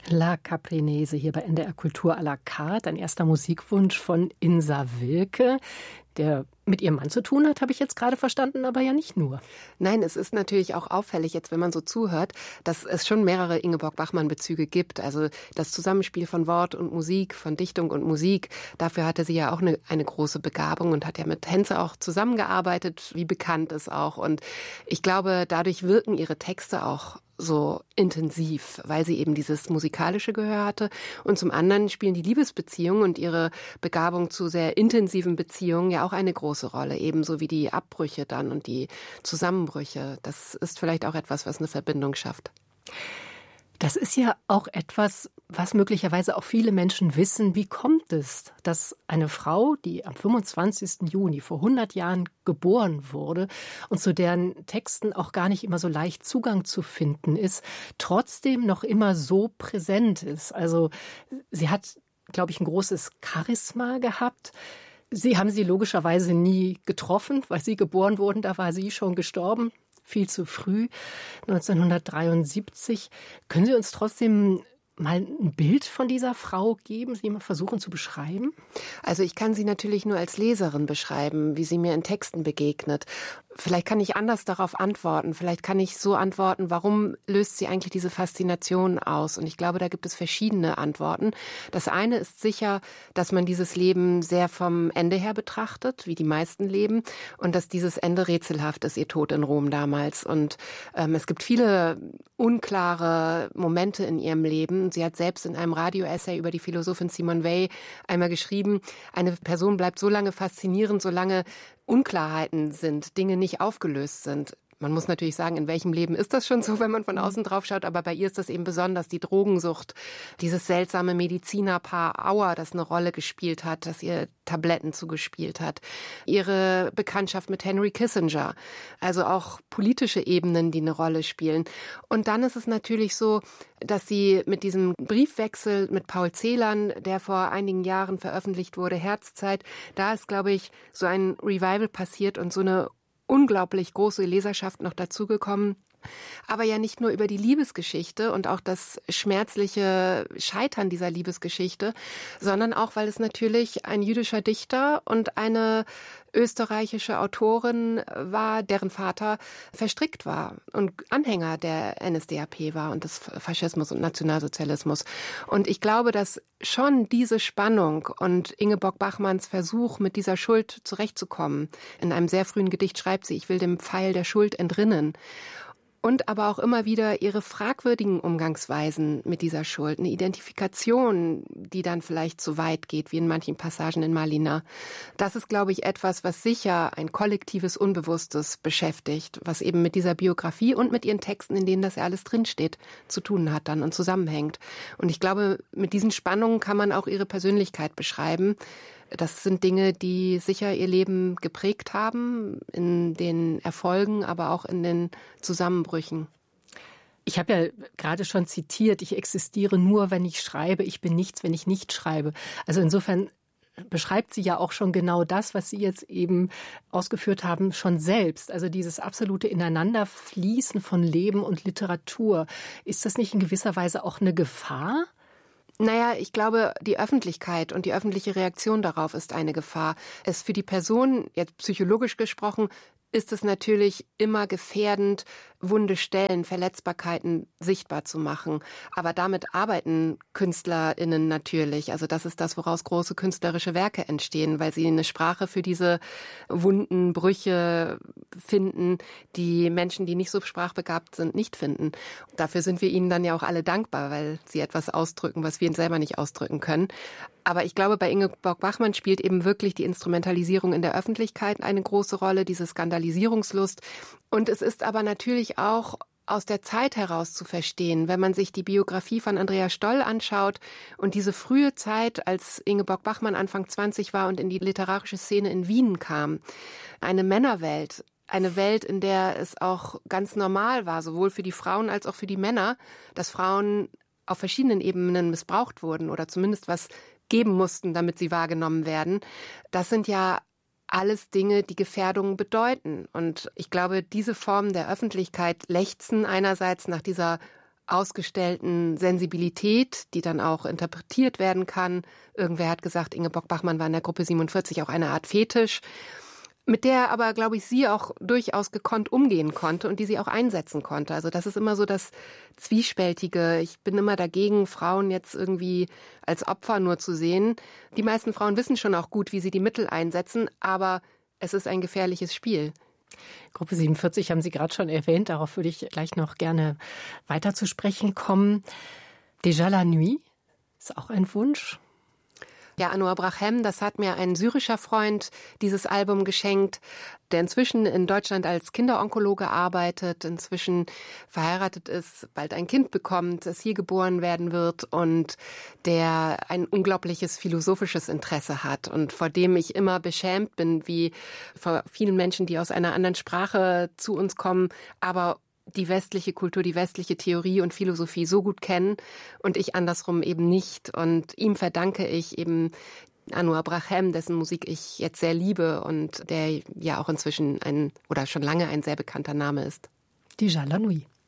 La Caprinese hier bei NDR Kultur à la carte. Ein erster Musikwunsch von Insa Wilke, der mit ihrem Mann zu tun hat, habe ich jetzt gerade verstanden, aber ja nicht nur. Nein, es ist natürlich auch auffällig, jetzt wenn man so zuhört, dass es schon mehrere Ingeborg-Bachmann-Bezüge gibt. Also das Zusammenspiel von Wort und Musik, von Dichtung und Musik, dafür hatte sie ja auch eine große Begabung und hat ja mit Henze auch zusammengearbeitet, wie bekannt ist auch. Und ich glaube, dadurch wirken ihre Texte auch so intensiv, weil sie eben dieses musikalische Gehör hatte. Und zum anderen spielen die Liebesbeziehungen und ihre Begabung zu sehr intensiven Beziehungen ja auch eine große Rolle, ebenso wie die Abbrüche dann und die Zusammenbrüche. Das ist vielleicht auch etwas, was eine Verbindung schafft. Das ist ja auch etwas, was möglicherweise auch viele Menschen wissen. Wie kommt es, dass eine Frau, die am 25. Juni vor 100 Jahren geboren wurde und zu deren Texten auch gar nicht immer so leicht Zugang zu finden ist, trotzdem noch immer so präsent ist? Also sie hat, glaube ich, ein großes Charisma gehabt. Sie haben sie logischerweise nie getroffen, weil sie geboren wurden, da war sie schon gestorben. Viel zu früh, 1973. Können Sie uns trotzdem mal ein Bild von dieser Frau geben, Sie mal versuchen zu beschreiben? Also ich kann sie natürlich nur als Leserin beschreiben, wie sie mir in Texten begegnet. Vielleicht kann ich anders darauf antworten. Vielleicht kann ich so antworten, warum löst sie eigentlich diese Faszination aus? Und ich glaube, da gibt es verschiedene Antworten. Das eine ist sicher, dass man dieses Leben sehr vom Ende her betrachtet, wie die meisten leben. Und dass dieses Ende rätselhaft ist, ihr Tod in Rom damals. Und es gibt viele unklare Momente in ihrem Leben. Sie hat selbst in einem Radio-Essay über die Philosophin Simone Weil einmal geschrieben, eine Person bleibt so lange faszinierend, solange Unklarheiten sind, Dinge nicht aufgelöst sind. Man muss natürlich sagen, in welchem Leben ist das schon so, wenn man von außen drauf schaut, aber bei ihr ist das eben besonders die Drogensucht, dieses seltsame Medizinerpaar Auer, das eine Rolle gespielt hat, das ihr Tabletten zugespielt hat, ihre Bekanntschaft mit Henry Kissinger, also auch politische Ebenen, die eine Rolle spielen. Und dann ist es natürlich so, dass sie mit diesem Briefwechsel mit Paul Celan, der vor einigen Jahren veröffentlicht wurde, Herzzeit, da ist, glaube ich, so ein Revival passiert und so eine unglaublich große Leserschaft noch dazugekommen. Aber ja nicht nur über die Liebesgeschichte und auch das schmerzliche Scheitern dieser Liebesgeschichte, sondern auch, weil es natürlich ein jüdischer Dichter und eine österreichische Autorin war, deren Vater verstrickt war und Anhänger der NSDAP war und des Faschismus und Nationalsozialismus. Und ich glaube, dass schon diese Spannung und Ingeborg Bachmanns Versuch, mit dieser Schuld zurechtzukommen, in einem sehr frühen Gedicht schreibt sie, ich will dem Pfeil der Schuld entrinnen. Und aber auch immer wieder ihre fragwürdigen Umgangsweisen mit dieser Schuld. Eine Identifikation, die dann vielleicht zu weit geht, wie in manchen Passagen in Malina. Das ist, glaube ich, etwas, was sicher ein kollektives Unbewusstes beschäftigt, was eben mit dieser Biografie und mit ihren Texten, in denen das ja alles drinsteht, zu tun hat dann und zusammenhängt. Und ich glaube, mit diesen Spannungen kann man auch ihre Persönlichkeit beschreiben. Das sind Dinge, die sicher ihr Leben geprägt haben, in den Erfolgen, aber auch in den Zusammenbrüchen. Ich habe ja gerade schon zitiert, ich existiere nur, wenn ich schreibe, ich bin nichts, wenn ich nicht schreibe. Also insofern beschreibt sie ja auch schon genau das, was Sie jetzt eben ausgeführt haben, schon selbst. Also dieses absolute Ineinanderfließen von Leben und Literatur. Ist das nicht in gewisser Weise auch eine Gefahr? Naja, ich glaube, die Öffentlichkeit und die öffentliche Reaktion darauf ist eine Gefahr. Es für die Person, jetzt psychologisch gesprochen, ist es natürlich immer gefährdend, wunde Stellen, Verletzbarkeiten sichtbar zu machen. Aber damit arbeiten KünstlerInnen natürlich. Also das ist das, woraus große künstlerische Werke entstehen, weil sie eine Sprache für diese wunden Brüche finden, die Menschen, die nicht so sprachbegabt sind, nicht finden. Dafür sind wir ihnen dann ja auch alle dankbar, weil sie etwas ausdrücken, was wir selber nicht ausdrücken können. Aber ich glaube, bei Ingeborg Bachmann spielt eben wirklich die Instrumentalisierung in der Öffentlichkeit eine große Rolle, diese Skandalisierungslust. Und es ist aber natürlich auch aus der Zeit heraus zu verstehen, wenn man sich die Biografie von Andrea Stoll anschaut und diese frühe Zeit, als Ingeborg Bachmann Anfang 20 war und in die literarische Szene in Wien kam. Eine Männerwelt, eine Welt, in der es auch ganz normal war, sowohl für die Frauen als auch für die Männer, dass Frauen auf verschiedenen Ebenen missbraucht wurden oder zumindest was geben mussten, damit sie wahrgenommen werden. Das sind ja alles Dinge, die Gefährdungen bedeuten. Und ich glaube, diese Formen der Öffentlichkeit lechzen einerseits nach dieser ausgestellten Sensibilität, die dann auch interpretiert werden kann. Irgendwer hat gesagt, Ingeborg Bachmann war in der Gruppe 47 auch eine Art Fetisch, mit der aber, glaube ich, sie auch durchaus gekonnt umgehen konnte und die sie auch einsetzen konnte. Also das ist immer so das Zwiespältige. Ich bin immer dagegen, Frauen jetzt irgendwie als Opfer nur zu sehen. Die meisten Frauen wissen schon auch gut, wie sie die Mittel einsetzen, aber es ist ein gefährliches Spiel. Gruppe 47 haben Sie gerade schon erwähnt, darauf würde ich gleich noch gerne weiter zu sprechen kommen. Déjà la nuit ist auch ein Wunsch. Ja, Anouar Brachem, das hat mir ein syrischer Freund dieses Album geschenkt, der inzwischen in Deutschland als Kinderonkologe arbeitet, inzwischen verheiratet ist, bald ein Kind bekommt, das hier geboren werden wird und der ein unglaubliches philosophisches Interesse hat und vor dem ich immer beschämt bin, wie vor vielen Menschen, die aus einer anderen Sprache zu uns kommen, aber die westliche Kultur, die westliche Theorie und Philosophie so gut kennen und ich andersrum eben nicht. Und ihm verdanke ich eben Anouar Brachem, dessen Musik ich jetzt sehr liebe und der ja auch inzwischen schon lange ein sehr bekannter Name ist. Déjà la nuit.